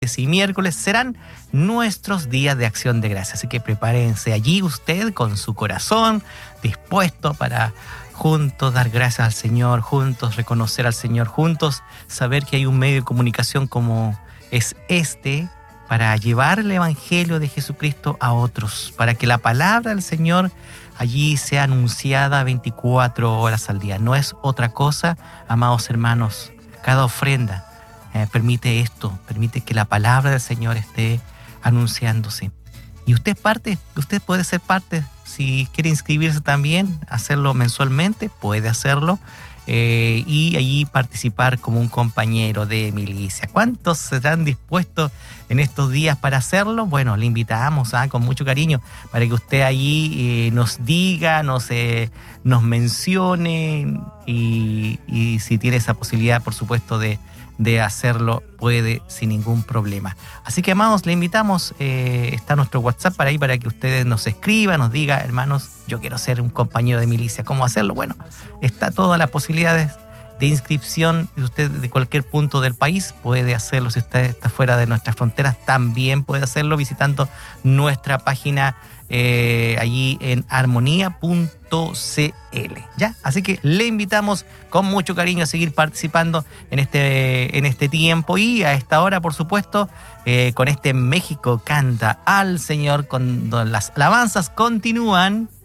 y miércoles serán nuestros días de acción de gracias. Así que prepárense allí usted con su corazón dispuesto para juntos dar gracias al Señor, juntos reconocer al Señor, juntos saber que hay un medio de comunicación como es este para llevar el Evangelio de Jesucristo a otros, para que la palabra del Señor allí sea anunciada 24 horas al día. No es otra cosa, amados hermanos, cada ofrenda permite esto, permite que la palabra del Señor esté anunciándose. Y usted puede ser parte, si quiere inscribirse también, hacerlo mensualmente, puede hacerlo, y allí participar como un compañero de milicia. ¿Cuántos estarán dispuestos en estos días para hacerlo? Bueno, le invitamos con mucho cariño para que usted allí nos diga, nos mencione y si tiene esa posibilidad, por supuesto, de hacerlo, puede sin ningún problema. Así que, amados, le invitamos, está nuestro WhatsApp para que ustedes nos escriban, nos digan, hermanos, yo quiero ser un compañero de milicia, ¿cómo hacerlo? Bueno, está todas las posibilidades de inscripción. Usted de cualquier punto del país puede hacerlo. Si usted está fuera de nuestras fronteras, también puede hacerlo visitando nuestra página allí en armonía.cl. ¿Ya? Así que le invitamos con mucho cariño a seguir participando en este tiempo y a esta hora, por supuesto, con este México canta al Señor, cuando las alabanzas continúan.